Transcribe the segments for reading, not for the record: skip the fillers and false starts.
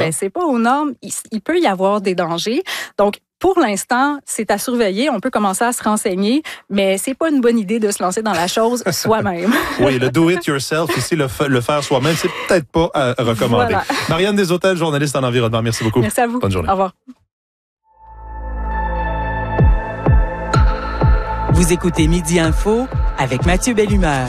c'est pas aux normes, il peut y avoir des dangers. Donc, pour l'instant, c'est à surveiller. On peut commencer à se renseigner, mais c'est pas une bonne idée de se lancer dans la chose soi-même. Oui, le do it yourself, ici, le faire soi-même, c'est peut-être pas à recommander. Voilà. Marianne Deshôtels, journaliste en environnement. Merci beaucoup. Merci à vous. Bonne journée. Au revoir. Vous écoutez Midi Info avec Mathieu Bellumeur.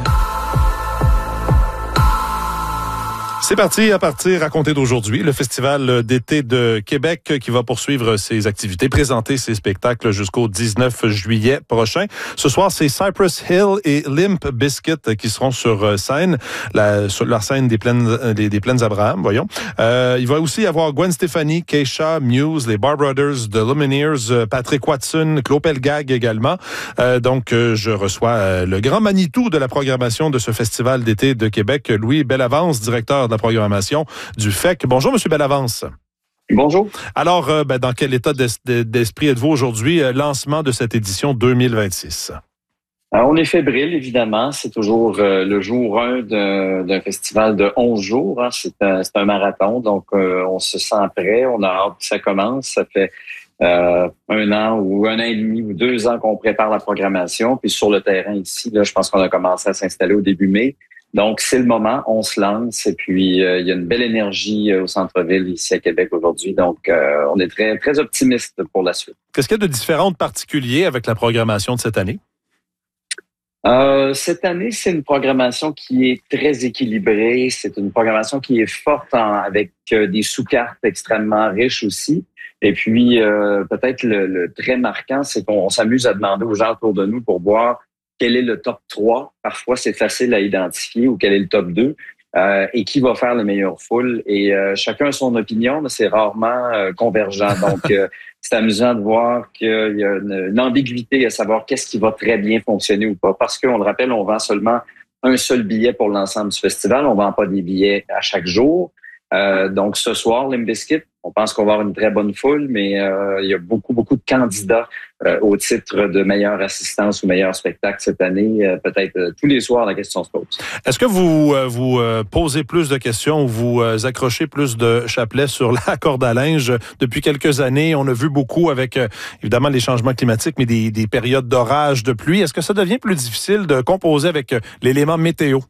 C'est parti à compter d'aujourd'hui. Le Festival d'été de Québec qui va poursuivre ses activités, présenter ses spectacles jusqu'au 19 juillet prochain. Ce soir, c'est Cypress Hill et Limp Bizkit qui seront sur scène, sur la scène des Plaines Abraham, voyons. Il va aussi y avoir Gwen Stefani, Kesha, Muse, les Bar Brothers, The Lumineers, Patrick Watson, Claude Pelgag également. Donc, je reçois le grand Manitou de la programmation de ce Festival d'été de Québec, Louis Bellavance, directeur de la programmation du FEC. Bonjour, M. Bellavance. Bonjour. Alors, dans quel état d'esprit êtes-vous aujourd'hui, lancement de cette édition 2026? On est fébrile, évidemment. C'est toujours le jour 1 d'un festival de 11 jours. Hein. C'est un marathon, donc on se sent prêt. On a hâte que ça commence. Ça fait 1 an ou 1 an et demi ou 2 ans qu'on prépare la programmation. Puis sur le terrain ici, là, je pense qu'on a commencé à s'installer au début mai. Donc, c'est le moment, on se lance et puis il y a une belle énergie au centre-ville ici à Québec aujourd'hui. Donc, on est très, très optimiste pour la suite. Qu'est-ce qu'il y a de différent, de particulier avec la programmation de cette année? Cette année, c'est une programmation qui est très équilibrée. C'est une programmation qui est forte avec des sous-cartes extrêmement riches aussi. Et puis, peut-être le très marquant, c'est qu'on s'amuse à demander aux gens autour de nous pour voir quel est le top 3. Parfois, c'est facile à identifier, ou quel est le top 2, et qui va faire le meilleur foule. Et chacun a son opinion, mais c'est rarement convergent. Donc, c'est amusant de voir qu'il y a une ambiguïté à savoir qu'est-ce qui va très bien fonctionner ou pas. Parce qu'on le rappelle, on vend seulement un seul billet pour l'ensemble du festival. On vend pas des billets à chaque jour. Donc, ce soir, Limp Bizkit, on pense qu'on va avoir une très bonne foule, mais il y a beaucoup de candidats au titre de meilleure assistance ou meilleur spectacle cette année. Peut-être tous les soirs, la question se pose. Est-ce que vous posez plus de questions ou vous accrochez plus de chapelets sur la corde à linge? Depuis quelques années, on a vu beaucoup avec, évidemment, les changements climatiques, mais des périodes d'orage, de pluie. Est-ce que ça devient plus difficile de composer avec l'élément météo?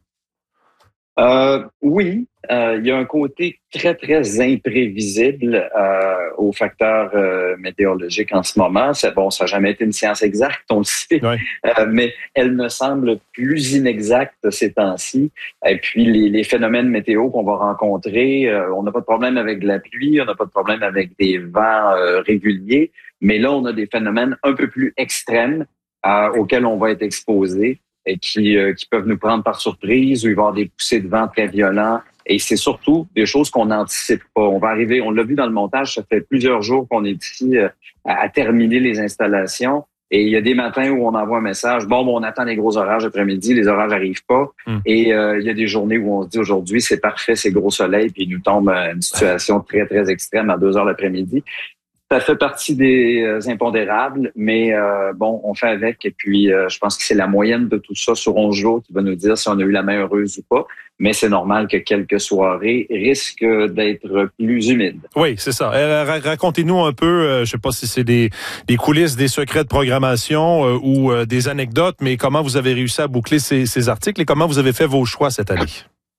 Oui, il y a un côté très, très imprévisible aux facteurs météorologiques en ce moment. Ça n'a jamais été une science exacte, on le sait, oui. Mais elle me semble plus inexacte ces temps-ci. Et puis, les phénomènes météo qu'on va rencontrer, on n'a pas de problème avec de la pluie, on n'a pas de problème avec des vents réguliers, mais là, on a des phénomènes un peu plus extrêmes auxquels on va être exposé et qui peuvent nous prendre par surprise, où il va y avoir des poussées de vent très violents. Et c'est surtout des choses qu'on n'anticipe pas. On va arriver, on l'a vu dans le montage, ça fait plusieurs jours qu'on est ici à terminer les installations. Et il y a des matins où on envoie un message, on attend les gros orages après-midi, les orages n'arrivent pas. Et il y a des journées où on se dit aujourd'hui, c'est parfait, c'est gros soleil, puis il nous tombe une situation très, très extrême à 2 heures l'après-midi. Ça fait partie des impondérables, mais on fait avec. Et puis, je pense que c'est la moyenne de tout ça sur 11 jours qui va nous dire si on a eu la main heureuse ou pas. Mais c'est normal que quelques soirées risquent d'être plus humides. Oui, c'est ça. Racontez-nous un peu, je sais pas si c'est des coulisses, des secrets de programmation ou des anecdotes, mais comment vous avez réussi à boucler ces articles et comment vous avez fait vos choix cette année?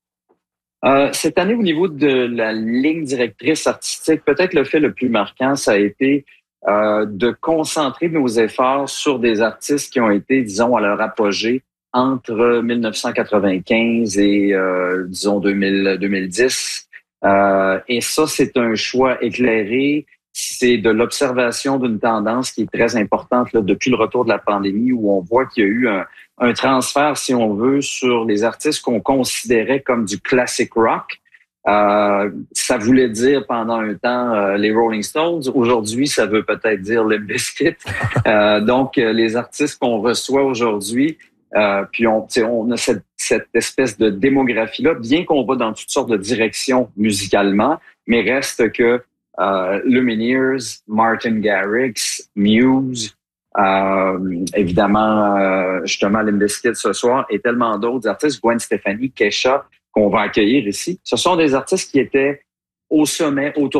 Cette année, au niveau de la ligne directrice artistique, peut-être le fait le plus marquant, ça a été de concentrer nos efforts sur des artistes qui ont été, disons, à leur apogée entre 1995 et, disons, 2010. Et ça, c'est un choix éclairé. C'est de l'observation d'une tendance qui est très importante là, depuis le retour de la pandémie, où on voit qu'il y a eu un transfert, si on veut, sur les artistes qu'on considérait comme du classic rock. Ça voulait dire pendant un temps les Rolling Stones. Aujourd'hui, ça veut peut-être dire Limp Bizkit. Donc, les artistes qu'on reçoit aujourd'hui, puis on a cette espèce de démographie-là, bien qu'on va dans toutes sortes de directions musicalement, mais reste que Lumineers, Martin Garrix, Muse, évidemment, justement, Limp Bizkit ce soir, et tellement d'autres artistes, Gwen Stefani, Kesha, qu'on va accueillir ici. Ce sont des artistes qui étaient au sommet autour